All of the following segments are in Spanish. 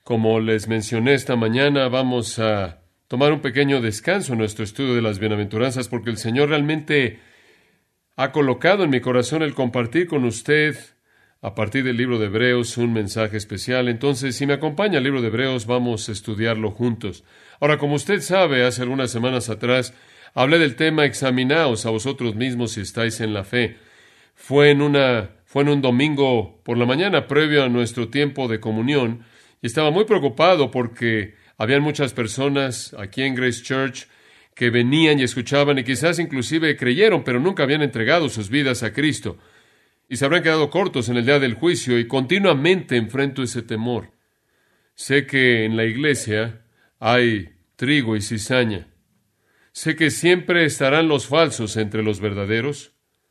Como les mencioné esta mañana, vamos a tomar un pequeño descanso en nuestro estudio de las bienaventuranzas, porque el Señor realmente ha colocado en mi corazón el compartir con usted, a partir del libro de Hebreos, un mensaje especial. Entonces, si me acompaña al libro de Hebreos, vamos a estudiarlo juntos. Ahora, como usted sabe, hace algunas semanas atrás, hablé del tema examinaos a vosotros mismos si estáis en la fe. Fue en un domingo por la mañana, previo a nuestro tiempo de comunión, y estaba muy preocupado porque habían muchas personas aquí en Grace Church que venían y escuchaban y quizás inclusive creyeron, pero nunca habían entregado sus vidas a Cristo. Y se habrán quedado cortos en el día del juicio, y continuamente enfrento ese temor. Sé que en la iglesia hay trigo y cizaña. Sé que siempre estarán los falsos entre los verdaderos.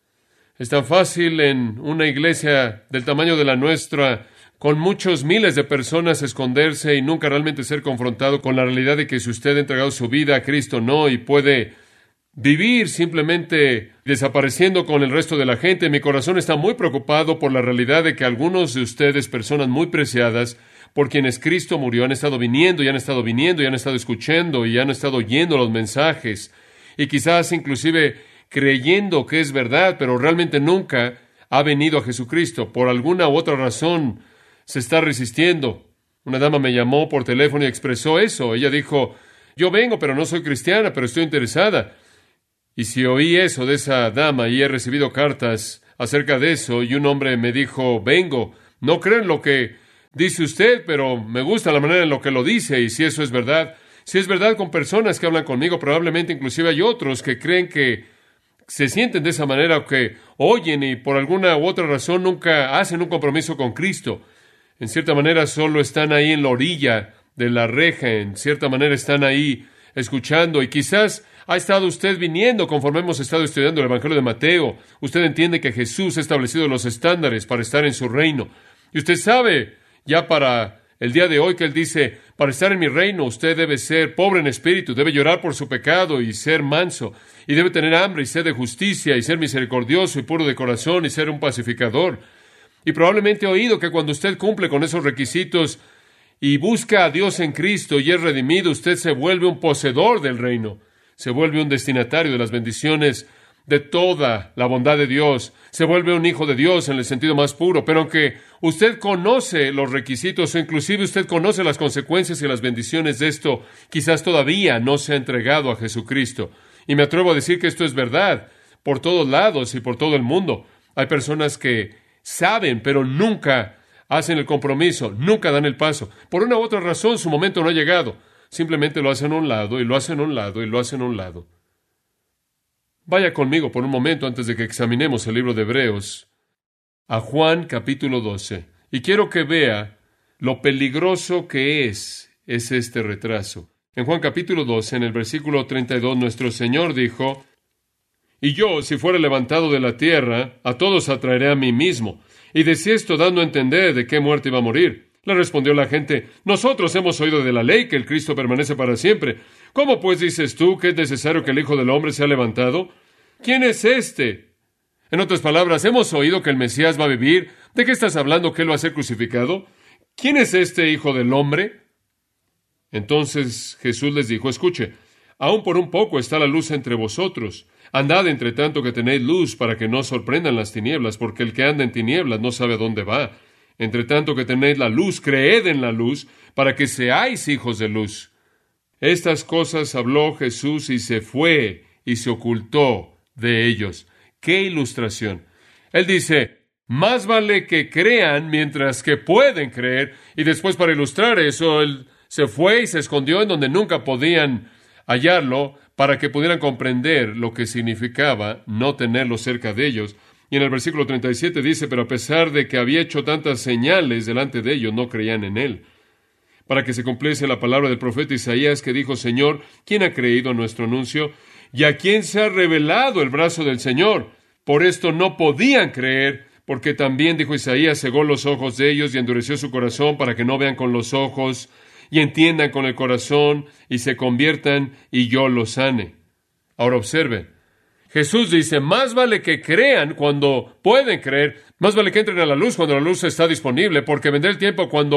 Es tan fácil en una iglesia del tamaño de la nuestra, con muchos miles de personas, esconderse y nunca realmente ser confrontado con la realidad de que si usted ha entregado su vida a Cristo, no, y puede vivir simplemente desapareciendo con el resto de la gente. Mi corazón está muy preocupado por la realidad de que algunos de ustedes, personas muy preciadas, por quienes Cristo murió, han estado viniendo y han estado viniendo y han estado escuchando y han estado oyendo los mensajes y quizás inclusive creyendo que es verdad, pero realmente nunca ha venido a Jesucristo. Por alguna u otra razón se está resistiendo. Una dama me llamó por teléfono y expresó eso. Ella dijo, yo vengo, pero no soy cristiana, pero estoy interesada. Y si oí eso de esa dama y he recibido cartas acerca de eso, y un hombre me dijo, vengo, no creo en lo que dice usted, pero me gusta la manera en lo que lo dice, y si eso es verdad, si es verdad con personas que hablan conmigo, probablemente inclusive hay otros que creen que se sienten de esa manera o que oyen y por alguna u otra razón nunca hacen un compromiso con Cristo. En cierta manera solo están ahí en la orilla de la reja, en cierta manera están ahí escuchando, y quizás ha estado usted viniendo conforme hemos estado estudiando el Evangelio de Mateo. Usted entiende que Jesús ha establecido los estándares para estar en su reino. Y usted sabe ya para el día de hoy que Él dice, para estar en mi reino usted debe ser pobre en espíritu, debe llorar por su pecado y ser manso, y debe tener hambre y sed de justicia, y ser misericordioso y puro de corazón, y ser un pacificador. Y probablemente ha oído que cuando usted cumple con esos requisitos y busca a Dios en Cristo y es redimido, usted se vuelve un poseedor del reino, se vuelve un destinatario de las bendiciones de toda la bondad de Dios, se vuelve un hijo de Dios en el sentido más puro. Pero aunque usted conoce los requisitos o inclusive usted conoce las consecuencias y las bendiciones de esto, quizás todavía no se ha entregado a Jesucristo. Y me atrevo a decir que esto es verdad por todos lados y por todo el mundo. Hay personas que saben, pero nunca hacen el compromiso, nunca dan el paso. Por una u otra razón, su momento no ha llegado. Simplemente lo hacen a un lado, y lo hacen a un lado, y lo hacen a un lado. Vaya conmigo por un momento antes de que examinemos el libro de Hebreos a Juan capítulo 12. Y quiero que vea lo peligroso que es este retraso. En Juan capítulo 12, en el versículo 32, nuestro Señor dijo, y yo, si fuera levantado de la tierra, a todos atraeré a mí mismo. Y decía esto dando a entender de qué muerte iba a morir. Le respondió la gente, nosotros hemos oído de la ley que el Cristo permanece para siempre. ¿Cómo pues dices tú que es necesario que el Hijo del Hombre sea levantado? ¿Quién es este? En otras palabras, ¿hemos oído que el Mesías va a vivir? ¿De qué estás hablando que Él va a ser crucificado? ¿Quién es este Hijo del Hombre? Entonces Jesús les dijo, escuche, aún por un poco está la luz entre vosotros. Andad entre tanto que tenéis luz para que no os sorprendan las tinieblas, porque el que anda en tinieblas no sabe a dónde va. Entre tanto que tenéis la luz, creed en la luz, para que seáis hijos de luz. Estas cosas habló Jesús y se fue y se ocultó de ellos. ¡Qué ilustración! Él dice, más vale que crean mientras que pueden creer, y después para ilustrar eso, Él se fue y se escondió en donde nunca podían hallarlo, para que pudieran comprender lo que significaba no tenerlo cerca de ellos. Y en el versículo 37 dice, pero a pesar de que había hecho tantas señales delante de ellos, no creían en Él. Para que se cumpliese la palabra del profeta Isaías, que dijo, Señor, ¿quién ha creído en nuestro anuncio? ¿Y a quién se ha revelado el brazo del Señor? Por esto no podían creer, porque también, dijo Isaías, cegó los ojos de ellos y endureció su corazón para que no vean con los ojos y entiendan con el corazón y se conviertan y yo los sane. Ahora observe, Jesús dice, más vale que crean cuando pueden creer, más vale que entren a la luz cuando la luz está disponible, porque vendrá el tiempo cuando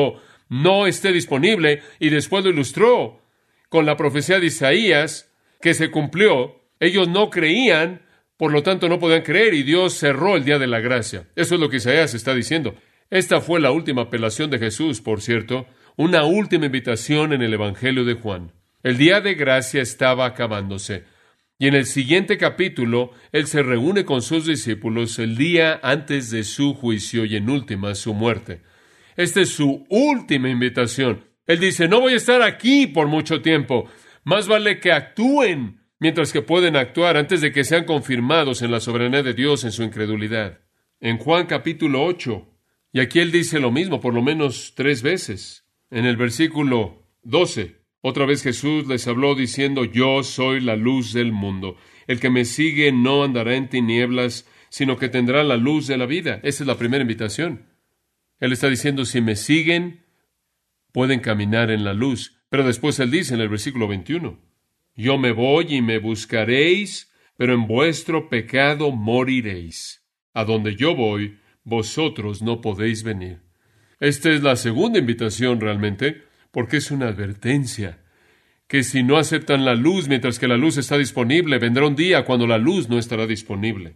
no esté disponible, y después lo ilustró con la profecía de Isaías que se cumplió. Ellos no creían, por lo tanto no podían creer, y Dios cerró el día de la gracia. Eso es lo que Isaías está diciendo. Esta fue la última apelación de Jesús, por cierto, una última invitación en el Evangelio de Juan. El día de gracia estaba acabándose. Y en el siguiente capítulo, Él se reúne con sus discípulos el día antes de su juicio y en última su muerte. Esta es su última invitación. Él dice, no voy a estar aquí por mucho tiempo. Más vale que actúen mientras que pueden actuar antes de que sean confirmados en la soberanía de Dios en su incredulidad. En Juan capítulo 8, y aquí Él dice lo mismo por lo menos 3 veces. En el versículo 12, otra vez Jesús les habló diciendo, yo soy la luz del mundo. El que me sigue no andará en tinieblas, sino que tendrá la luz de la vida. Esa es la primera invitación. Él está diciendo, si me siguen, pueden caminar en la luz. Pero después Él dice en el versículo 21, yo me voy y me buscaréis, pero en vuestro pecado moriréis. A donde yo voy, vosotros no podéis venir. Esta es la segunda invitación realmente, porque es una advertencia, que si no aceptan la luz mientras que la luz está disponible, vendrá un día cuando la luz no estará disponible.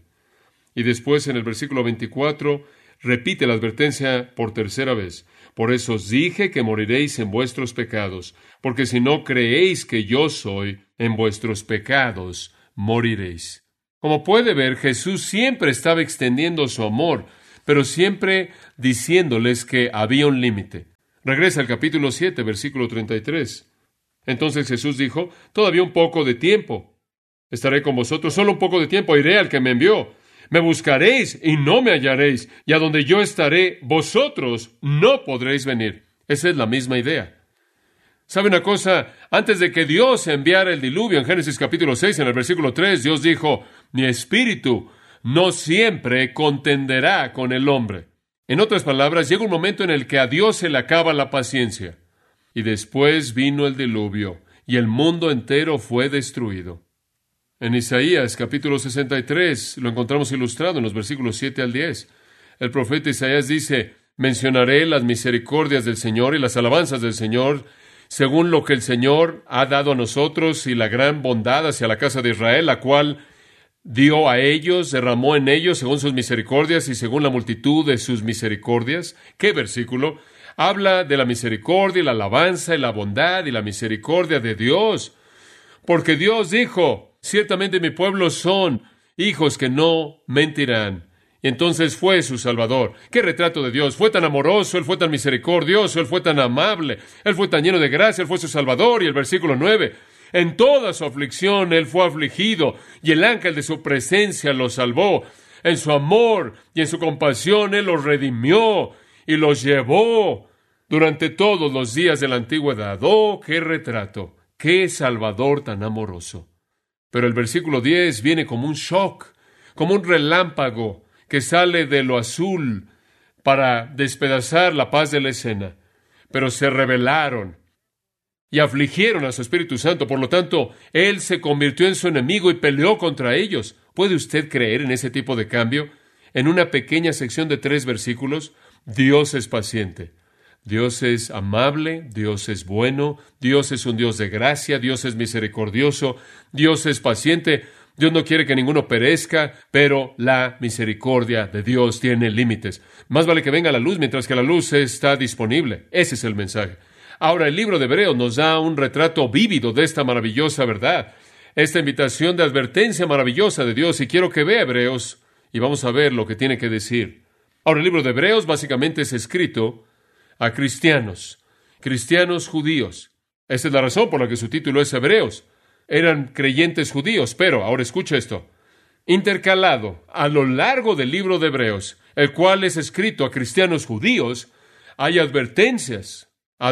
Y después en el versículo 24, repite la advertencia por tercera vez. Por eso os dije que moriréis en vuestros pecados, porque si no creéis que yo soy, en vuestros pecados moriréis. Como puede ver, Jesús siempre estaba extendiendo su amor, pero siempre diciéndoles que había un límite. Regresa al capítulo 7, versículo 33. Entonces Jesús dijo, todavía un poco de tiempo. Estaré con vosotros solo un poco de tiempo, iré al que me envió. Me buscaréis y no me hallaréis, y a donde yo estaré, vosotros no podréis venir. Esa es la misma idea. ¿Sabe una cosa? Antes de que Dios enviara el diluvio, en Génesis capítulo 6, en el versículo 3, Dios dijo, mi espíritu no siempre contenderá con el hombre. En otras palabras, llega un momento en el que a Dios se le acaba la paciencia. Y después vino el diluvio, y el mundo entero fue destruido. En Isaías, capítulo 63, lo encontramos ilustrado en los versículos 7 al 10. El profeta Isaías dice, mencionaré las misericordias del Señor y las alabanzas del Señor, según lo que el Señor ha dado a nosotros y la gran bondad hacia la casa de Israel, la cual dio a ellos, derramó en ellos según sus misericordias y según la multitud de sus misericordias. ¿Qué versículo? Habla de la misericordia y la alabanza y la bondad y la misericordia de Dios. Porque Dios dijo, ciertamente mi pueblo son hijos que no mentirán. Y entonces fue su Salvador. ¡Qué retrato de Dios! Fue tan amoroso, Él fue tan misericordioso, Él fue tan amable, Él fue tan lleno de gracia, Él fue su Salvador. Y el versículo 9, en toda su aflicción Él fue afligido, y el ángel de su presencia lo salvó. En su amor y en su compasión Él los redimió y los llevó durante todos los días de la antigüedad. ¡Oh, qué retrato! ¡Qué Salvador tan amoroso! Pero el versículo 10 viene como un shock, como un relámpago que sale de lo azul para despedazar la paz de la escena. Pero se rebelaron y afligieron a su Espíritu Santo. Por lo tanto, Él se convirtió en su enemigo y peleó contra ellos. ¿Puede usted creer en ese tipo de cambio? En una pequeña sección de 3 versículos, Dios es paciente. Dios es amable, Dios es bueno, Dios es un Dios de gracia, Dios es misericordioso, Dios es paciente. Dios no quiere que ninguno perezca, pero la misericordia de Dios tiene límites. Más vale que venga la luz mientras que la luz está disponible. Ese es el mensaje. Ahora, el libro de Hebreos nos da un retrato vívido de esta maravillosa verdad, esta invitación de advertencia maravillosa de Dios. Y quiero que vea Hebreos y vamos a ver lo que tiene que decir. Ahora, el libro de Hebreos básicamente es escrito a cristianos judíos. Esa es la razón por la que su título es Hebreos. Eran creyentes judíos, pero, ahora escucha esto, intercalado a lo largo del libro de Hebreos, el cual es escrito a cristianos judíos, hay advertencias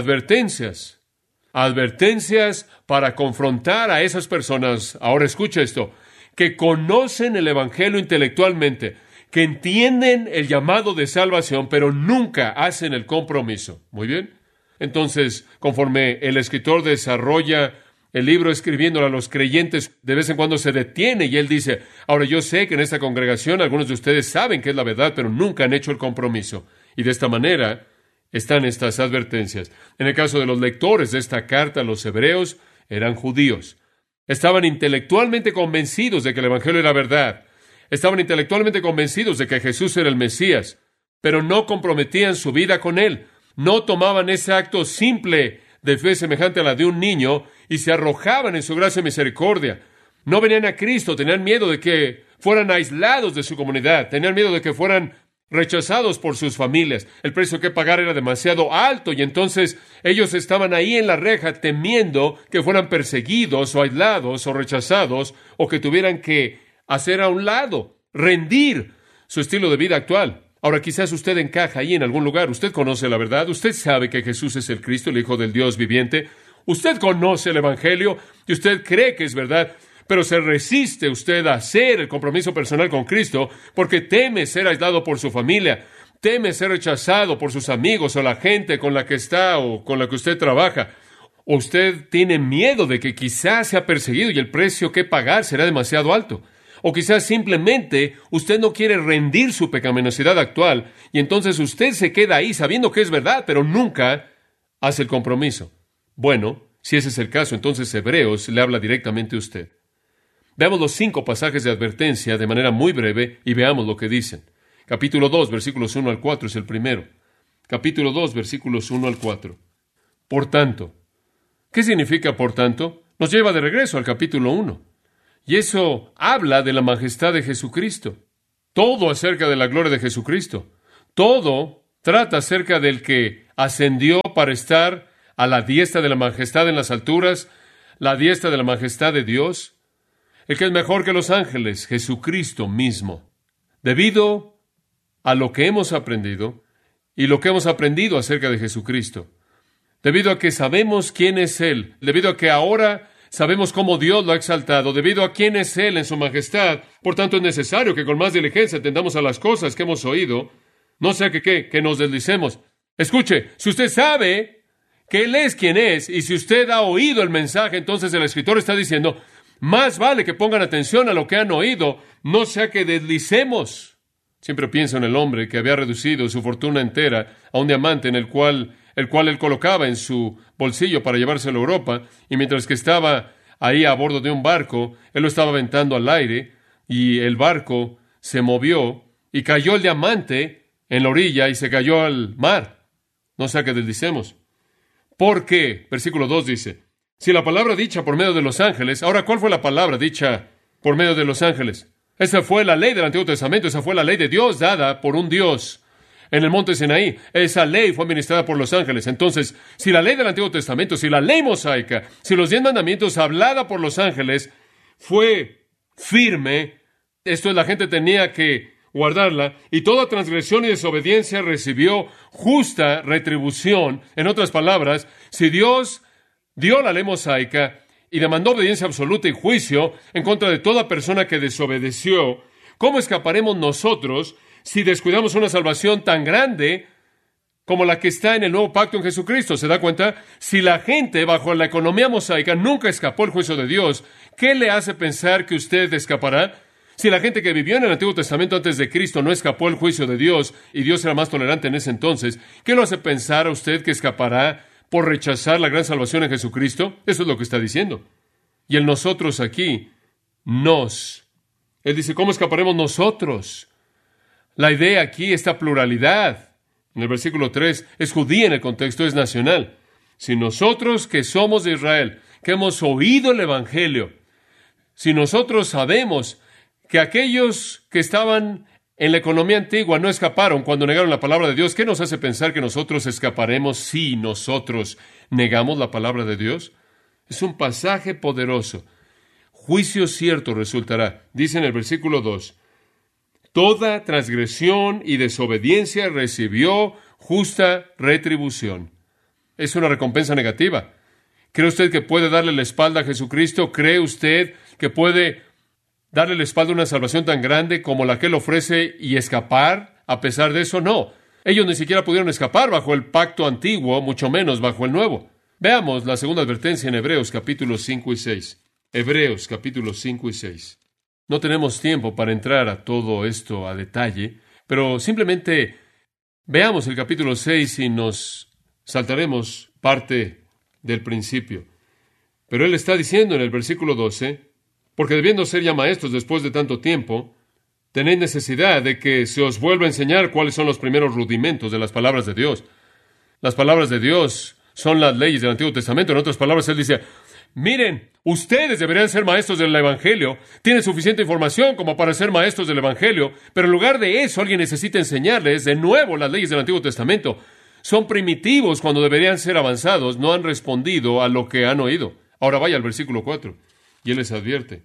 para confrontar a esas personas, ahora escucha esto, que conocen el Evangelio intelectualmente, que entienden el llamado de salvación, pero nunca hacen el compromiso. Muy bien. Entonces, conforme el escritor desarrolla el libro escribiéndolo a los creyentes, de vez en cuando se detiene y él dice, ahora yo sé que en esta congregación algunos de ustedes saben que es la verdad, pero nunca han hecho el compromiso. Y de esta manera, están estas advertencias. En el caso de los lectores de esta carta, los hebreos eran judíos. Estaban intelectualmente convencidos de que el Evangelio era verdad. Estaban intelectualmente convencidos de que Jesús era el Mesías, pero no comprometían su vida con Él. No tomaban ese acto simple de fe semejante a la de un niño y se arrojaban en su gracia y misericordia. No venían a Cristo, tenían miedo de que fueran aislados de su comunidad, tenían miedo de que fueran rechazados por sus familias. El precio que pagar era demasiado alto y entonces ellos estaban ahí en la reja temiendo que fueran perseguidos o aislados o rechazados o que tuvieran que hacer a un lado, rendir su estilo de vida actual. Ahora, quizás usted encaja ahí en algún lugar. Usted conoce la verdad. Usted sabe que Jesús es el Cristo, el Hijo del Dios viviente. Usted conoce el Evangelio y usted cree que es verdad, pero se resiste usted a hacer el compromiso personal con Cristo porque teme ser aislado por su familia, teme ser rechazado por sus amigos o la gente con la que está o con la que usted trabaja. O usted tiene miedo de que quizás sea perseguido y el precio que pagar será demasiado alto. O quizás simplemente usted no quiere rendir su pecaminosidad actual y entonces usted se queda ahí sabiendo que es verdad, pero nunca hace el compromiso. Bueno, si ese es el caso, entonces Hebreos le habla directamente a usted. Veamos los 5 pasajes de advertencia de manera muy breve y veamos lo que dicen. Capítulo 2, versículos 1 al 4 es el primero. Capítulo 2, versículos 1 al 4. Por tanto, ¿qué significa por tanto? Nos lleva de regreso al capítulo 1. Y eso habla de la majestad de Jesucristo. Todo acerca de la gloria de Jesucristo. Todo trata acerca del que ascendió para estar a la diestra de la majestad en las alturas, la diestra de la majestad de Dios, el que es mejor que los ángeles, Jesucristo mismo. Debido a lo que hemos aprendido y lo que hemos aprendido acerca de Jesucristo, debido a que sabemos quién es Él, debido a que ahora sabemos cómo Dios lo ha exaltado, debido a quién es Él en su majestad. Por tanto, es necesario que con más diligencia atendamos a las cosas que hemos oído, no sea que nos deslicemos. Escuche, si usted sabe que Él es quien es, y si usted ha oído el mensaje, entonces el escritor está diciendo, más vale que pongan atención a lo que han oído, no sea que deslicemos. Siempre pienso en el hombre que había reducido su fortuna entera a un diamante en el cual él colocaba en su bolsillo para llevárselo a Europa, y mientras que estaba ahí a bordo de un barco, él lo estaba aventando al aire, y el barco se movió, y cayó el diamante en la orilla, y se cayó al mar. No sea que deslicemos. ¿Por qué? Versículo 2 dice, si la palabra dicha por medio de los ángeles, ahora, ¿cuál fue la palabra dicha por medio de los ángeles? Esa fue la ley del Antiguo Testamento, esa fue la ley de Dios dada por un Dios en el monte Sinaí. Esa ley fue administrada por los ángeles. Entonces, si la ley del Antiguo Testamento, si la ley mosaica, si los 10 mandamientos hablada por los ángeles fue firme, esto es, la gente tenía que guardarla, y toda transgresión y desobediencia recibió justa retribución. En otras palabras, si Dios dio la ley mosaica y demandó obediencia absoluta y juicio en contra de toda persona que desobedeció, ¿cómo escaparemos nosotros si descuidamos una salvación tan grande como la que está en el nuevo pacto en Jesucristo? ¿Se da cuenta? Si la gente bajo la economía mosaica nunca escapó el juicio de Dios, ¿qué le hace pensar que usted escapará? Si la gente que vivió en el Antiguo Testamento antes de Cristo no escapó el juicio de Dios y Dios era más tolerante en ese entonces, ¿qué lo hace pensar a usted que escapará por rechazar la gran salvación en Jesucristo? Eso es lo que está diciendo. Y el nosotros aquí, Él dice, ¿cómo escaparemos nosotros? La idea aquí, esta pluralidad, en el versículo 3, es judía en el contexto, es nacional. Si nosotros que somos de Israel, que hemos oído el Evangelio, si nosotros sabemos que aquellos que estaban en la economía antigua no escaparon cuando negaron la palabra de Dios, ¿qué nos hace pensar que nosotros escaparemos si nosotros negamos la palabra de Dios? Es un pasaje poderoso. Juicio cierto resultará. Dice en el versículo 2, toda transgresión y desobediencia recibió justa retribución. Es una recompensa negativa. ¿Cree usted que puede darle la espalda a Jesucristo? ¿Cree usted que puede darle la espalda a una salvación tan grande como la que Él ofrece y escapar a pesar de eso? No. Ellos ni siquiera pudieron escapar bajo el pacto antiguo, mucho menos bajo el nuevo. Veamos la segunda advertencia en Hebreos capítulos 5 y 6. Hebreos capítulos 5 y 6. No tenemos tiempo para entrar a todo esto a detalle, pero simplemente Veamos el capítulo 6 y nos saltaremos parte del principio. Pero él está diciendo en el versículo 12, porque debiendo ser ya maestros después de tanto tiempo, tenéis necesidad de que se os vuelva a enseñar cuáles son los primeros rudimentos de las palabras de Dios. Las palabras de Dios son las leyes del Antiguo Testamento. En otras palabras, él dice, miren, ustedes deberían ser maestros del Evangelio. Tienen suficiente información como para ser maestros del Evangelio, pero en lugar de eso, alguien necesita enseñarles de nuevo las leyes del Antiguo Testamento. Son primitivos cuando deberían ser avanzados. No han respondido a lo que han oído. Ahora vaya al versículo 4, y él les advierte.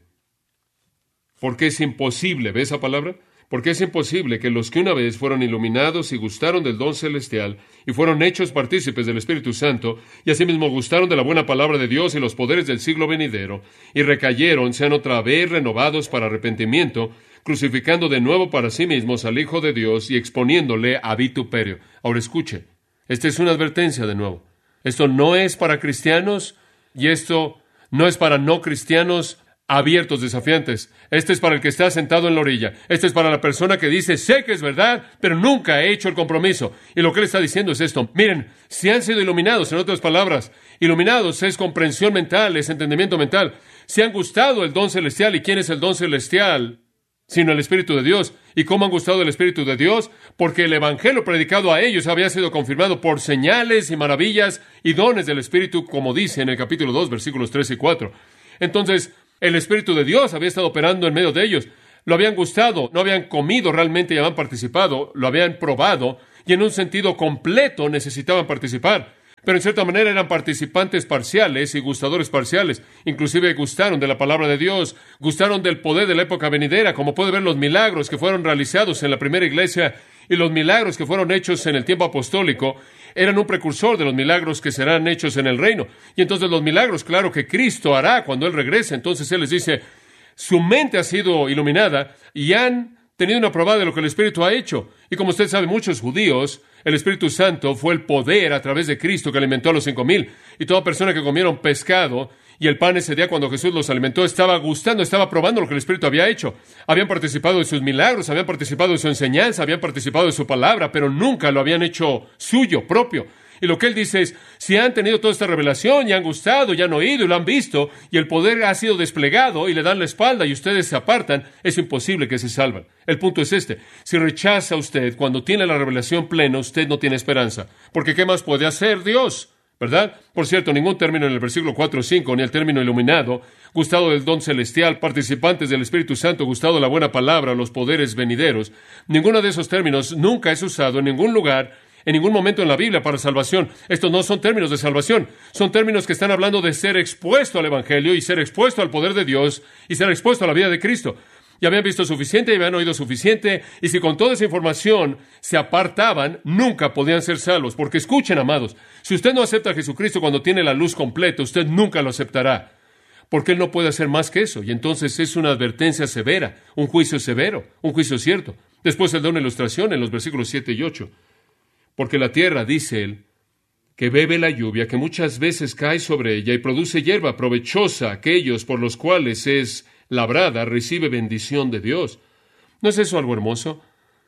Porque es imposible, ¿ve esa palabra? Porque es imposible que los que una vez fueron iluminados y gustaron del don celestial y fueron hechos partícipes del Espíritu Santo y asimismo gustaron de la buena palabra de Dios y los poderes del siglo venidero y recayeron, sean otra vez renovados para arrepentimiento, crucificando de nuevo para sí mismos al Hijo de Dios y exponiéndole a vituperio. Ahora escuche, esta es una advertencia de nuevo. Esto no es para cristianos y esto no es para no cristianos abiertos, desafiantes. Este es para el que está sentado en la orilla. Este es para la persona que dice, sé que es verdad, pero nunca he hecho el compromiso. Y lo que él está diciendo es esto. Miren, si han sido iluminados, en otras palabras, iluminados es comprensión mental, es entendimiento mental. Si han gustado el don celestial, ¿y quién es el don celestial? Sino el Espíritu de Dios. ¿Y cómo han gustado el Espíritu de Dios? Porque el Evangelio predicado a ellos había sido confirmado por señales y maravillas y dones del Espíritu, como dice en el capítulo 2, versículos 3 y 4. Entonces, el Espíritu de Dios había estado operando en medio de ellos. Lo habían gustado, no habían comido realmente y habían participado, lo habían probado, y en un sentido completo necesitaban participar. Pero en cierta manera eran participantes parciales y gustadores parciales. Inclusive gustaron de la palabra de Dios, gustaron del poder de la época venidera, como puede ver los milagros que fueron realizados en la primera iglesia y los milagros que fueron hechos en el tiempo apostólico eran un precursor de los milagros que serán hechos en el reino. Y entonces los milagros, claro, que Cristo hará cuando Él regrese. Entonces Él les dice, su mente ha sido iluminada y han tenido una prueba de lo que el Espíritu ha hecho. Y como usted sabe, muchos judíos, el Espíritu Santo fue el poder a través de Cristo que alimentó a los 5,000. Y toda persona que comieron pescado y el pan ese día cuando Jesús los alimentó estaba gustando, estaba probando lo que el Espíritu había hecho. Habían participado de sus milagros, habían participado de su enseñanza, habían participado de su palabra, pero nunca lo habían hecho suyo, propio. Y lo que él dice es, si han tenido toda esta revelación y han gustado, y han oído y lo han visto, y el poder ha sido desplegado y le dan la espalda y ustedes se apartan, es imposible que se salvan. El punto es este, si rechaza usted cuando tiene la revelación plena, usted no tiene esperanza. Porque ¿qué más puede hacer Dios? ¿Verdad? Por cierto, ningún término en el versículo 4 o 5, ni el término iluminado, gustado del don celestial, participantes del Espíritu Santo, gustado de la buena palabra, los poderes venideros, ninguno de esos términos nunca es usado en ningún lugar, en ningún momento en la Biblia para salvación. Estos no son términos de salvación, son términos que están hablando de ser expuesto al Evangelio y ser expuesto al poder de Dios y ser expuesto a la vida de Cristo. Y habían visto suficiente y habían oído suficiente, y si con toda esa información se apartaban, nunca podían ser salvos. Porque escuchen, amados, si usted no acepta a Jesucristo cuando tiene la luz completa, usted nunca lo aceptará. Porque Él no puede hacer más que eso. Y entonces es una advertencia severa, un juicio severo, un juicio cierto. Después Él da una ilustración en los versículos 7 y 8. Porque la tierra, dice Él, que bebe la lluvia, que muchas veces cae sobre ella y produce hierba provechosa, aquellos por los cuales es labrada, recibe bendición de Dios. ¿No es eso algo hermoso?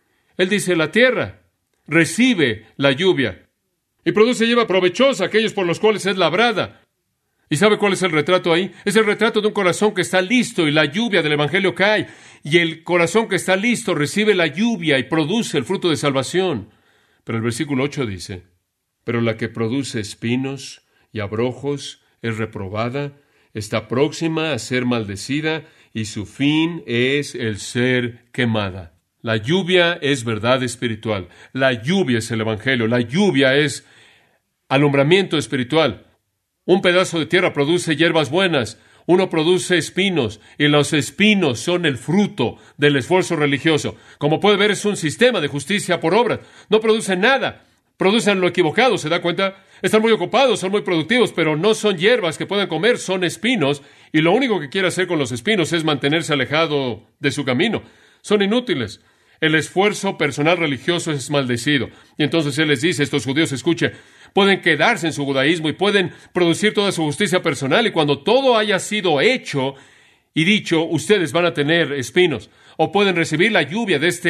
Él dice, la tierra recibe la lluvia y produce hierba provechosa, aquellos por los cuales es labrada. ¿Y sabe cuál es el retrato ahí? Es el retrato de un corazón que está listo y la lluvia del Evangelio cae. Y el corazón que está listo recibe la lluvia y produce el fruto de salvación. Pero el versículo 8 dice, pero la que produce espinos y abrojos es reprobada, está próxima a ser maldecida y su fin es el ser quemada. La lluvia es verdad espiritual. La lluvia es el Evangelio. La lluvia es alumbramiento espiritual. Un pedazo de tierra produce hierbas buenas. Uno produce espinos y los espinos son el fruto del esfuerzo religioso. Como puede ver, es un sistema de justicia por obras. No producen nada. Producen lo equivocado, ¿se da cuenta? Están muy ocupados, son muy productivos, pero no son hierbas que puedan comer, son espinos, y lo único que quiere hacer con los espinos es mantenerse alejado de su camino. Son inútiles. El esfuerzo personal religioso es maldecido. Y entonces Él les dice a estos judíos, escuche, pueden quedarse en su judaísmo y pueden producir toda su justicia personal, y cuando todo haya sido hecho y dicho, ustedes van a tener espinos. O pueden recibir la lluvia de este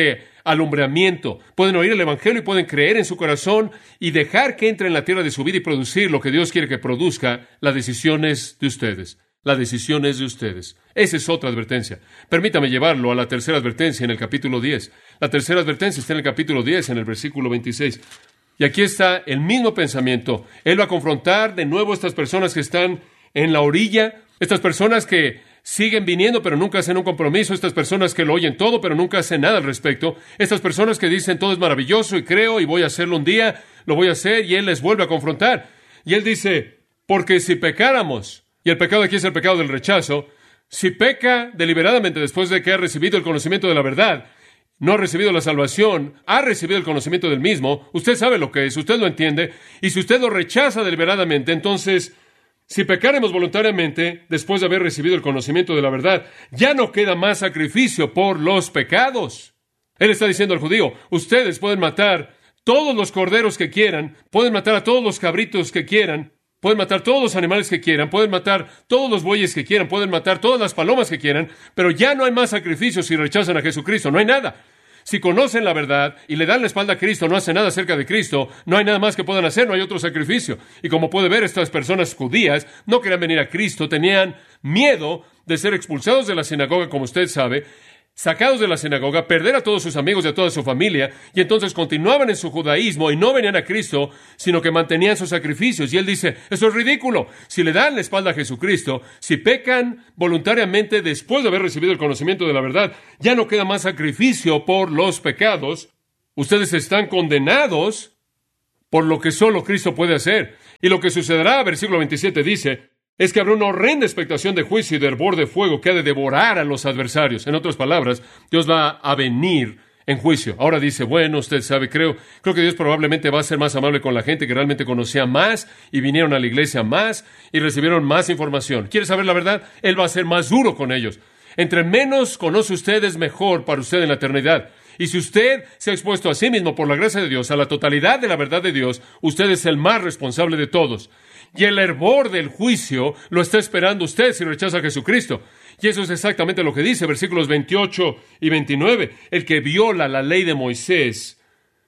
alumbramiento. Pueden oír el Evangelio y pueden creer en su corazón y dejar que entre en la tierra de su vida y producir lo que Dios quiere que produzca. La decisión es de ustedes. La decisión es de ustedes. Esa es otra advertencia. Permítame llevarlo a la tercera advertencia en el capítulo 10. La tercera advertencia está en el capítulo 10, en el versículo 26. Y aquí está el mismo pensamiento. Él va a confrontar de nuevo a estas personas que están en la orilla, estas personas que siguen viniendo pero nunca hacen un compromiso, estas personas que lo oyen todo pero nunca hacen nada al respecto, estas personas que dicen todo es maravilloso y creo y voy a hacerlo un día, lo voy a hacer, y Él les vuelve a confrontar. Y Él dice, porque si pecáramos, y el pecado aquí es el pecado del rechazo, si peca deliberadamente después de que ha recibido el conocimiento de la verdad, no ha recibido la salvación, ha recibido el conocimiento del mismo, usted sabe lo que es, usted lo entiende, y si usted lo rechaza deliberadamente, entonces, si pecáremos voluntariamente después de haber recibido el conocimiento de la verdad, ya no queda más sacrificio por los pecados. Él está diciendo al judío, ustedes pueden matar todos los corderos que quieran, pueden matar a todos los cabritos que quieran, pueden matar todos los animales que quieran, pueden matar todos los bueyes que quieran, pueden matar todas las palomas que quieran, pero ya no hay más sacrificios si rechazan a Jesucristo, no hay nada. Si conocen la verdad y le dan la espalda a Cristo, no hacen nada acerca de Cristo, no hay nada más que puedan hacer, no hay otro sacrificio. Y como puede ver, estas personas judías no querían venir a Cristo, tenían miedo de ser expulsados de la sinagoga, como usted sabe, sacados de la sinagoga, perder a todos sus amigos y a toda su familia, y entonces continuaban en su judaísmo y no venían a Cristo, sino que mantenían sus sacrificios. Y Él dice, eso es ridículo. Si le dan la espalda a Jesucristo, si pecan voluntariamente después de haber recibido el conocimiento de la verdad, ya no queda más sacrificio por los pecados. Ustedes están condenados por lo que solo Cristo puede hacer. Y lo que sucederá, versículo 27 dice, es que habrá una horrenda expectación de juicio y de hervor de fuego que ha de devorar a los adversarios. En otras palabras, Dios va a venir en juicio. Ahora dice, bueno, usted sabe, creo que Dios probablemente va a ser más amable con la gente que realmente conocía más y vinieron a la iglesia más y recibieron más información. ¿Quiere saber la verdad? Él va a ser más duro con ellos. Entre menos conoce usted, es mejor para usted en la eternidad. Y si usted se ha expuesto a sí mismo por la gracia de Dios, a la totalidad de la verdad de Dios, usted es el más responsable de todos. Y el hervor del juicio lo está esperando usted si rechaza a Jesucristo. Y eso es exactamente lo que dice, versículos 28 y 29. El que viola la ley de Moisés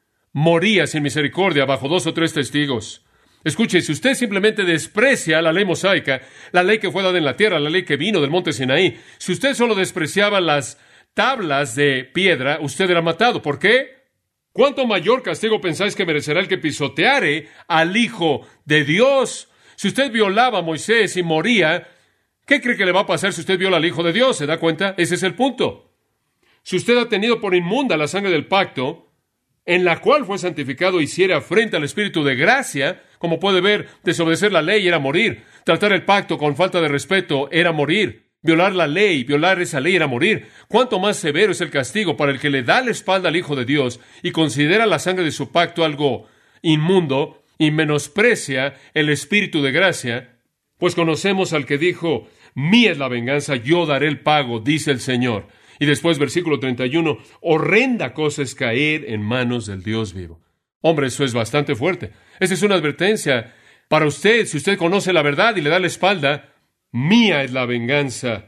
moría sin misericordia bajo 2 o 3 testigos. Escuche, si usted simplemente desprecia la ley mosaica, la ley que fue dada en la tierra, la ley que vino del monte Sinaí, si usted solo despreciaba las tablas de piedra, usted era matado. ¿Por qué? ¿Cuánto mayor castigo pensáis que merecerá el que pisoteare al Hijo de Dios? Si usted violaba a Moisés y moría, ¿qué cree que le va a pasar si usted viola al Hijo de Dios? ¿Se da cuenta? Ese es el punto. Si usted ha tenido por inmunda la sangre del pacto, en la cual fue santificado, hiciera frente al Espíritu de gracia, como puede ver, desobedecer la ley era morir, tratar el pacto con falta de respeto era morir, violar la ley, violar esa ley era morir. ¿Cuánto más severo es el castigo para el que le da la espalda al Hijo de Dios y considera la sangre de su pacto algo inmundo y menosprecia el Espíritu de gracia? Pues conocemos al que dijo, mía es la venganza, yo daré el pago, dice el Señor. Y después, versículo 31, horrenda cosa es caer en manos del Dios vivo. Hombre, eso es bastante fuerte. Esa es una advertencia para usted. Si usted conoce la verdad y le da la espalda, mía es la venganza,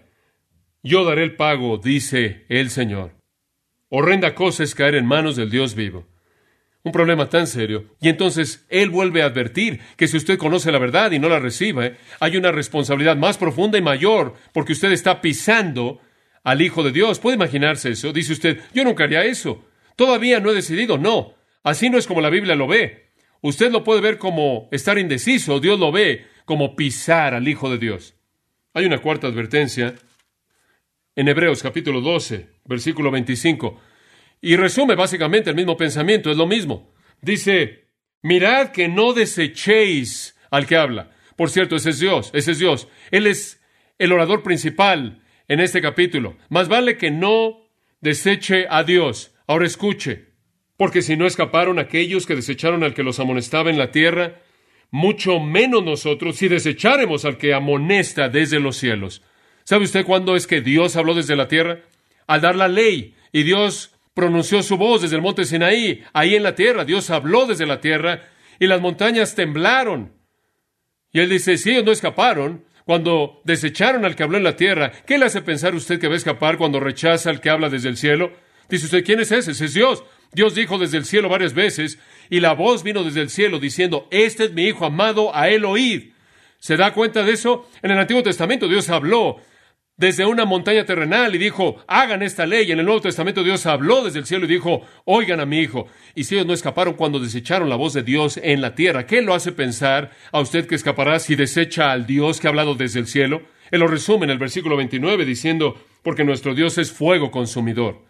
yo daré el pago, dice el Señor. Horrenda cosa es caer en manos del Dios vivo. Un problema tan serio. Y entonces Él vuelve a advertir que si usted conoce la verdad y no la recibe, hay una responsabilidad más profunda y mayor, porque usted está pisando al Hijo de Dios. ¿Puede imaginarse eso? Dice usted, yo nunca haría eso. Todavía no he decidido. No, así no es como la Biblia lo ve. Usted lo puede ver como estar indeciso. Dios lo ve como pisar al Hijo de Dios. Hay una cuarta advertencia en Hebreos capítulo 12, versículo 25. Y resume básicamente el mismo pensamiento, es lo mismo. Dice, mirad que no desechéis al que habla. Por cierto, ese es Dios. Él es el orador principal en este capítulo. Más vale que no deseche a Dios. Ahora escuche, porque si no escaparon aquellos que desecharon al que los amonestaba en la tierra, mucho menos nosotros si desecháremos al que amonesta desde los cielos. ¿Sabe usted cuándo es que Dios habló desde la tierra? Al dar la ley. Y Dios pronunció su voz desde el monte Sinaí, ahí en la tierra. Dios habló desde la tierra y las montañas temblaron. Y Él dice, si ellos no escaparon, cuando desecharon al que habló en la tierra, ¿qué le hace pensar usted que va a escapar cuando rechaza al que habla desde el cielo? Dice usted, ¿quién es ese? Ese es Dios. Dios dijo desde el cielo varias veces, y la voz vino desde el cielo diciendo, este es mi Hijo amado, a él oíd. ¿Se da cuenta de eso? En el Antiguo Testamento Dios habló desde una montaña terrenal y dijo, hagan esta ley. En el Nuevo Testamento Dios habló desde el cielo y dijo, oigan a mi Hijo. Y si ellos no escaparon cuando desecharon la voz de Dios en la tierra, ¿qué lo hace pensar a usted que escapará si desecha al Dios que ha hablado desde el cielo? Él lo resume en el versículo 29 diciendo, porque nuestro Dios es fuego consumidor.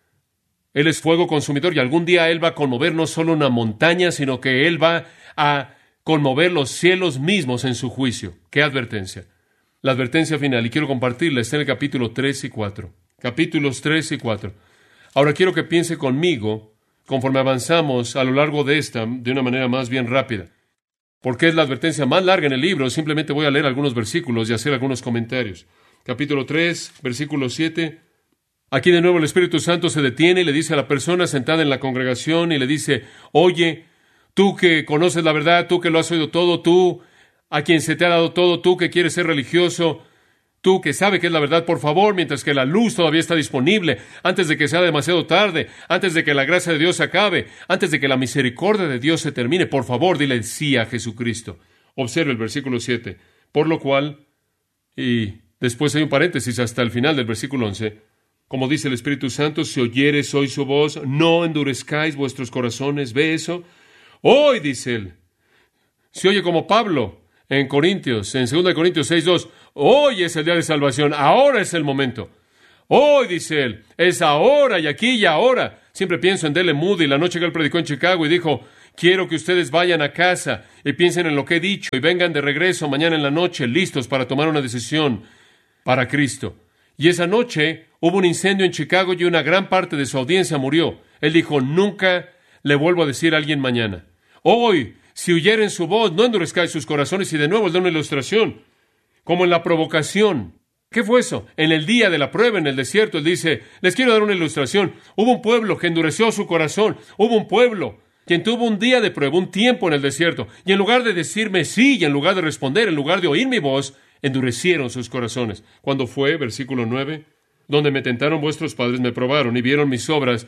Él es fuego consumidor y algún día Él va a conmover no solo una montaña, sino que Él va a conmover los cielos mismos en su juicio. ¿Qué advertencia? La advertencia final, y quiero compartirla, está en el capítulo 3 y 4. Capítulos 3 y 4. Ahora quiero que piense conmigo, conforme avanzamos a lo largo de esta, de una manera más bien rápida. Porque es la advertencia más larga en el libro, simplemente voy a leer algunos versículos y hacer algunos comentarios. Capítulo 3, versículo 7. Aquí de nuevo el Espíritu Santo se detiene y le dice a la persona sentada en la congregación y le dice, oye, tú que conoces la verdad, tú que lo has oído todo, tú a quien se te ha dado todo, tú que quieres ser religioso, tú que sabe que es la verdad, por favor, mientras que la luz todavía está disponible, antes de que sea demasiado tarde, antes de que la gracia de Dios se acabe, antes de que la misericordia de Dios se termine, por favor, dile sí a Jesucristo. Observe el versículo 7. Por lo cual, y después hay un paréntesis hasta el final del versículo 11, como dice el Espíritu Santo, si oyeres hoy su voz, no endurezcáis vuestros corazones. ¿Ve eso? Hoy, dice él, se oye como Pablo en Corintios, en 2 Corintios 6:2, hoy es el día de salvación, ahora es el momento. Hoy, dice él, es ahora y aquí y ahora. Siempre pienso en D.L. Moody, la noche que él predicó en Chicago y dijo, quiero que ustedes vayan a casa y piensen en lo que he dicho y vengan de regreso mañana en la noche listos para tomar una decisión para Cristo. Y esa noche hubo un incendio en Chicago y una gran parte de su audiencia murió. Él dijo, nunca le vuelvo a decir a alguien mañana. Hoy, si oyeren su voz, no endurezcáis sus corazones. Y de nuevo él da una ilustración, como en la provocación. ¿Qué fue eso? En el día de la prueba en el desierto, él dice, les quiero dar una ilustración. Hubo un pueblo que endureció su corazón. Hubo un pueblo quien tuvo un día de prueba, un tiempo en el desierto. Y en lugar de decirme sí, y en lugar de responder, en lugar de oír mi voz, endurecieron sus corazones. ¿Cuándo fue? Versículo 9. Donde me tentaron vuestros padres, me probaron y vieron mis obras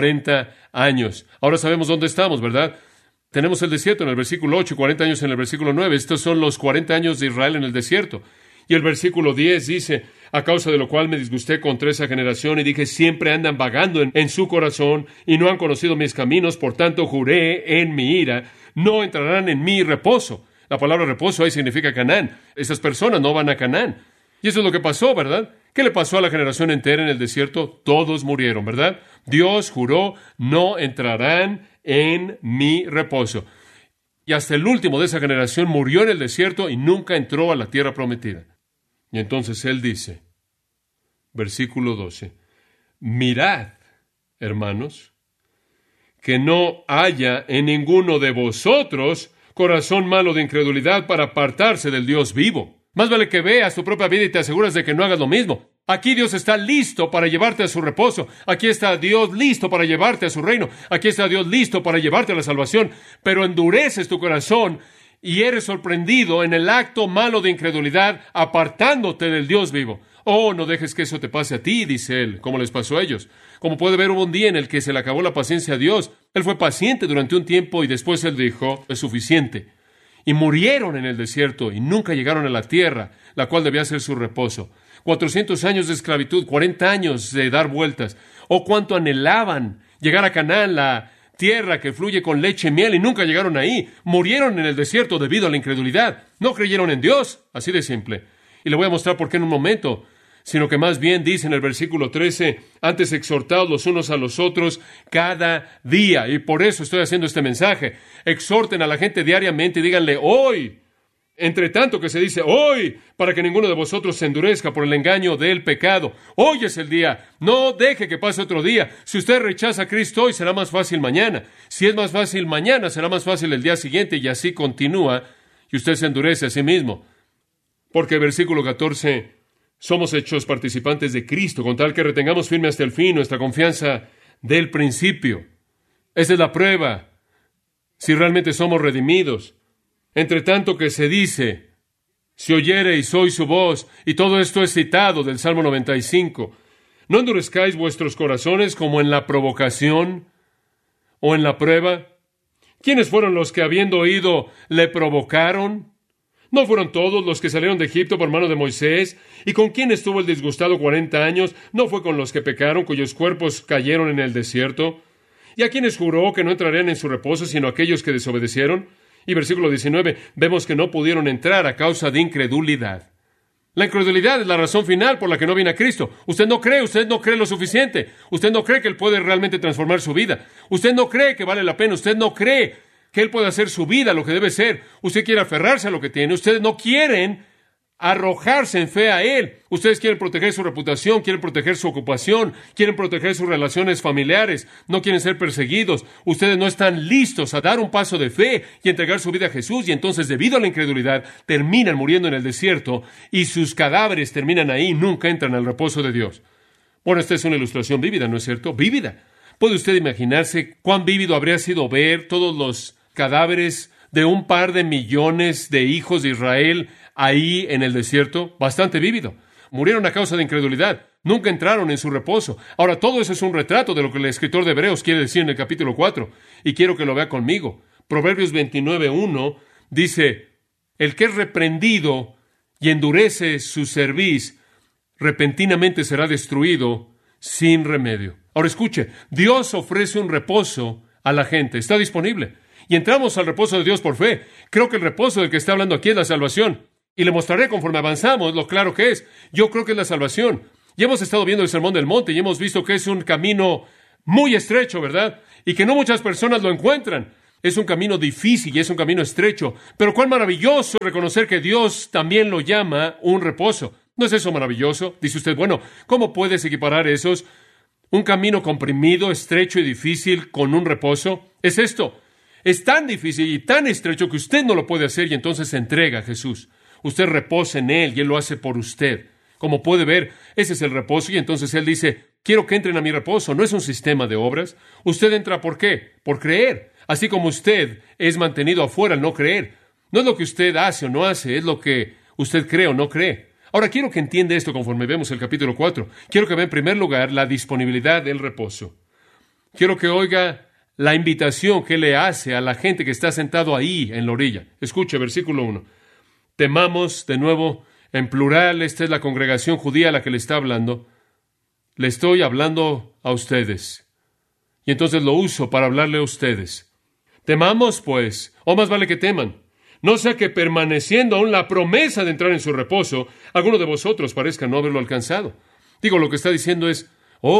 40 años. Ahora sabemos dónde estamos, ¿verdad? Tenemos el desierto en el versículo 8 y 40 años en el versículo 9. Estos son los 40 años de Israel en el desierto. Y el versículo 10 dice, a causa de lo cual me disgusté contra esa generación y dije, siempre andan vagando en su corazón y no han conocido mis caminos, por tanto juré en mi ira, no entrarán en mi reposo. La palabra reposo ahí significa Canaán. Esas personas no van a Canaán. Y eso es lo que pasó, ¿verdad? ¿Qué le pasó a la generación entera en el desierto? Todos murieron, ¿verdad? Dios juró, no entrarán en mi reposo. Y hasta el último de esa generación murió en el desierto y nunca entró a la tierra prometida. Y entonces él dice, versículo 12, mirad, hermanos, que no haya en ninguno de vosotros corazón malo de incredulidad para apartarse del Dios vivo. Más vale que veas tu propia vida y te aseguras de que no hagas lo mismo. Aquí Dios está listo para llevarte a su reposo. Aquí está Dios listo para llevarte a su reino. Aquí está Dios listo para llevarte a la salvación. Pero endureces tu corazón y eres sorprendido en el acto malo de incredulidad, apartándote del Dios vivo. Oh, no dejes que eso te pase a ti, dice él, como les pasó a ellos. Como puede ver, hubo un día en el que se le acabó la paciencia a Dios. Él fue paciente durante un tiempo y después él dijo, es suficiente. Y murieron en el desierto y nunca llegaron a la tierra, la cual debía ser su reposo. 400 años de esclavitud, 40 años de dar vueltas. Oh, cuánto anhelaban llegar a Canaán, la tierra que fluye con leche y miel, y nunca llegaron ahí. Murieron en el desierto debido a la incredulidad. No creyeron en Dios, así de simple. Y le voy a mostrar por qué en un momento, sino que más bien dice en el versículo 13, antes exhortaos los unos a los otros cada día. Y por eso estoy haciendo este mensaje. Exhorten a la gente diariamente y díganle hoy, entre tanto que se dice hoy, para que ninguno de vosotros se endurezca por el engaño del pecado. Hoy es el día. No deje que pase otro día. Si usted rechaza a Cristo hoy, será más fácil mañana. Si es más fácil mañana, será más fácil el día siguiente, y así continúa, y usted se endurece a sí mismo. Porque versículo 14, somos hechos participantes de Cristo, con tal que retengamos firme hasta el fin nuestra confianza del principio. Esa es la prueba, si realmente somos redimidos. Entre tanto que se dice, si oyereis hoy su voz, y todo esto es citado del Salmo 95, No endurezcáis vuestros corazones como en la provocación o en la prueba. ¿Quiénes fueron los que, habiendo oído, le provocaron? ¿No fueron todos los que salieron de Egipto por mano de Moisés? ¿Y con quién estuvo el disgustado 40 años? ¿No fue con los que pecaron, cuyos cuerpos cayeron en el desierto? ¿Y a quienes juró que no entrarían en su reposo, sino aquellos que desobedecieron? Y versículo 19, vemos que no pudieron entrar a causa de incredulidad. La incredulidad es la razón final por la que no viene a Cristo. Usted no cree lo suficiente. Usted no cree que Él puede realmente transformar su vida. Usted no cree que vale la pena. Usted no cree que Él puede hacer su vida lo que debe ser. Usted quiere aferrarse a lo que tiene. Ustedes no quieren arrojarse en fe a Él. Ustedes quieren proteger su reputación, quieren proteger su ocupación, quieren proteger sus relaciones familiares, no quieren ser perseguidos. Ustedes no están listos a dar un paso de fe y entregar su vida a Jesús, y entonces, debido a la incredulidad, terminan muriendo en el desierto y sus cadáveres terminan ahí y nunca entran al reposo de Dios. Bueno, esta es una ilustración vívida, ¿no es cierto? Vívida. ¿Puede usted imaginarse cuán vívido habría sido ver todos los cadáveres de un par de millones de hijos de Israel ahí en el desierto? Bastante vívido. Murieron a causa de incredulidad. Nunca entraron en su reposo. Ahora, todo eso es un retrato de lo que el escritor de Hebreos quiere decir en el capítulo 4. Y quiero que lo vea conmigo. Proverbios 29:1 dice, el que es reprendido y endurece su cerviz, repentinamente será destruido sin remedio. Ahora escuche, Dios ofrece un reposo a la gente. Está disponible. Y entramos al reposo de Dios por fe. Creo que el reposo del que está hablando aquí es la salvación. Y le mostraré conforme avanzamos lo claro que es. Yo creo que es la salvación. Y hemos estado viendo el Sermón del Monte y hemos visto que es un camino muy estrecho, ¿verdad? Y que no muchas personas lo encuentran. Es un camino difícil y es un camino estrecho. Pero cuán maravilloso reconocer que Dios también lo llama un reposo. ¿No es eso maravilloso? Dice usted, bueno, ¿cómo puedes equiparar esos? Un camino comprimido, estrecho y difícil con un reposo. Es esto. Es tan difícil y tan estrecho que usted no lo puede hacer y entonces se entrega a Jesús. Usted reposa en Él y Él lo hace por usted. Como puede ver, ese es el reposo y entonces Él dice, quiero que entren a mi reposo. No es un sistema de obras. Usted entra ¿por qué? Por creer. Así como usted es mantenido afuera al no creer. No es lo que usted hace o no hace, es lo que usted cree o no cree. Ahora quiero que entienda esto conforme vemos el capítulo 4. Quiero que vea en primer lugar la disponibilidad del reposo. Quiero que oiga la invitación que le hace a la gente que está sentado ahí en la orilla. Escuche, versículo 1. Temamos, de nuevo, en plural, esta es la congregación judía a la que le está hablando. Le estoy hablando a ustedes. Y entonces lo uso para hablarle a ustedes. Temamos, pues, o más vale que teman. No sea que permaneciendo aún la promesa de entrar en su reposo, alguno de vosotros parezca no haberlo alcanzado. Digo, lo que está diciendo es,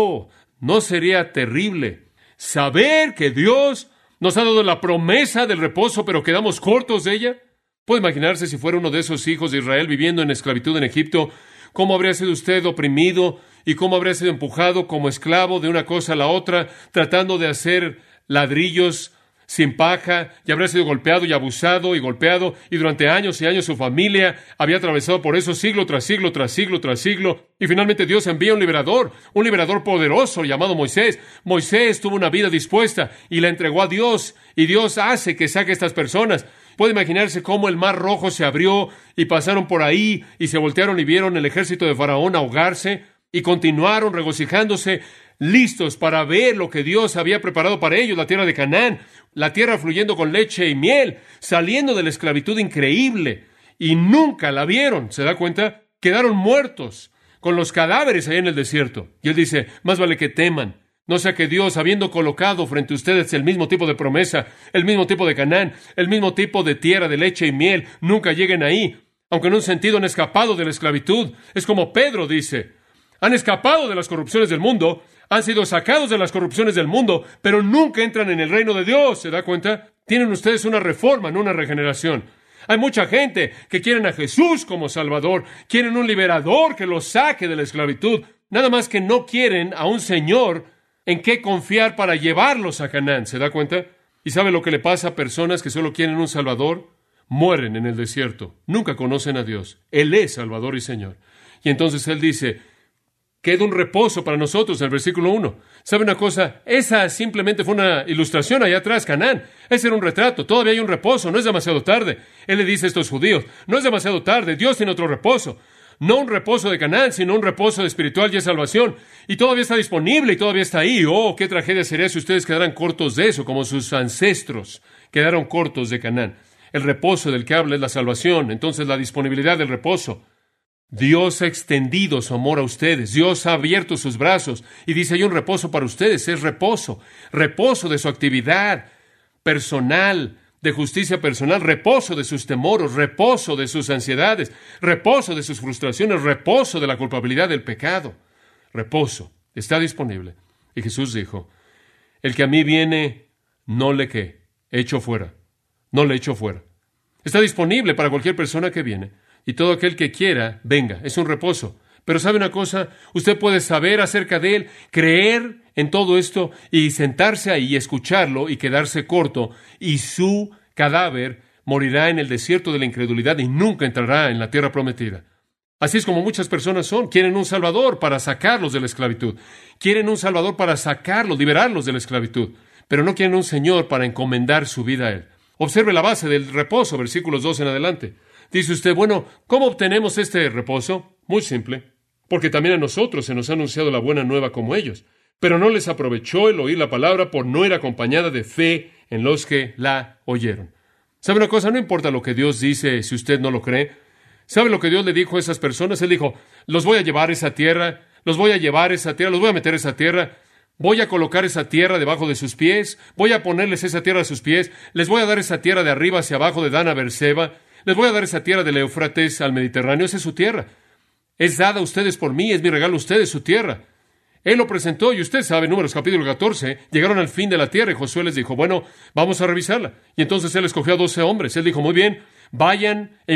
¿no sería terrible saber que Dios nos ha dado la promesa del reposo, pero quedamos cortos de ella? ¿Puede imaginarse si fuera uno de esos hijos de Israel viviendo en esclavitud en Egipto, cómo habría sido usted oprimido y cómo habría sido empujado como esclavo de una cosa a la otra, tratando de hacer ladrillos sin paja, y habría sido golpeado y abusado y golpeado, y durante años y años su familia había atravesado por eso siglo tras siglo, tras siglo, tras siglo, y finalmente Dios envía un liberador poderoso llamado Moisés. Moisés tuvo una vida dispuesta y la entregó a Dios, y Dios hace que saque a estas personas. Puede imaginarse cómo el mar rojo se abrió y pasaron por ahí y se voltearon y vieron el ejército de Faraón ahogarse y continuaron regocijándose, listos para ver lo que Dios había preparado para ellos, la tierra de Canaán, la tierra fluyendo con leche y miel, saliendo de la esclavitud increíble, y nunca la vieron. ¿Se da cuenta? Quedaron muertos con los cadáveres ahí en el desierto. Y Él dice, más vale que teman. No sea que Dios, habiendo colocado frente a ustedes el mismo tipo de promesa, el mismo tipo de Canaán, el mismo tipo de tierra de leche y miel, nunca lleguen ahí. Aunque en un sentido han escapado de la esclavitud. Es como Pedro dice, han escapado de las corrupciones del mundo, han sido sacados de las corrupciones del mundo, pero nunca entran en el reino de Dios. ¿Se da cuenta? Tienen ustedes una reforma, no una regeneración. Hay mucha gente que quieren a Jesús como Salvador, quieren un liberador que los saque de la esclavitud, nada más que no quieren a un Señor en qué confiar para llevarlos a Canaán. ¿Se da cuenta? ¿Y sabe lo que le pasa a personas que solo quieren un Salvador? Mueren en el desierto, nunca conocen a Dios. Él es Salvador y Señor. Y entonces Él dice, queda un reposo para nosotros en el versículo 1. ¿Sabe una cosa? Esa simplemente fue una ilustración allá atrás, Canaán. Ese era un retrato. Todavía hay un reposo. No es demasiado tarde. Él le dice a estos judíos, no es demasiado tarde. Dios tiene otro reposo. No un reposo de Canaán, sino un reposo espiritual y de salvación. Y todavía está disponible y todavía está ahí. Oh, qué tragedia sería si ustedes quedaran cortos de eso, como sus ancestros quedaron cortos de Canaán. El reposo del que habla es la salvación, entonces la disponibilidad del reposo. Dios ha extendido su amor a ustedes. Dios ha abierto sus brazos y dice, hay un reposo para ustedes. Es reposo. Reposo de su actividad personal, de justicia personal, reposo de sus temores, reposo de sus ansiedades, reposo de sus frustraciones, reposo de la culpabilidad del pecado. Reposo. Está disponible. Y Jesús dijo, el que a mí viene, no le echo fuera. No le echo fuera. Está disponible para cualquier persona que viene. Y todo aquel que quiera, venga. Es un reposo. Pero ¿sabe una cosa? Usted puede saber acerca de Él, creer en todo esto y sentarse ahí y escucharlo y quedarse corto. Y su cadáver morirá en el desierto de la incredulidad y nunca entrará en la tierra prometida. Así es como muchas personas son. Quieren un Salvador para sacarlos de la esclavitud. Quieren un Salvador para sacarlos, liberarlos de la esclavitud. Pero no quieren un Señor para encomendar su vida a Él. Observe la base del reposo, versículos 2 en adelante. Dice usted, bueno, ¿cómo obtenemos este reposo? Muy simple, porque también a nosotros se nos ha anunciado la buena nueva como ellos, pero no les aprovechó el oír la palabra por no ir acompañada de fe en los que la oyeron. ¿Sabe una cosa? No importa lo que Dios dice si usted no lo cree. ¿Sabe lo que Dios le dijo a esas personas? Él dijo, los voy a llevar a esa tierra, los voy a llevar a esa tierra, los voy a meter a esa tierra, voy a colocar esa tierra debajo de sus pies, voy a ponerles esa tierra a sus pies, les voy a dar esa tierra de arriba hacia abajo de Dan a Beerseba, les voy a dar esa tierra del Éufrates al Mediterráneo. Esa es su tierra. Es dada a ustedes por mí, es mi regalo a ustedes, su tierra. Él lo presentó y usted sabe, Números capítulo 14, llegaron al fin de la tierra y Josué les dijo, bueno, vamos a revisarla. Y entonces él escogió a 12 hombres. Él dijo, muy bien, vayan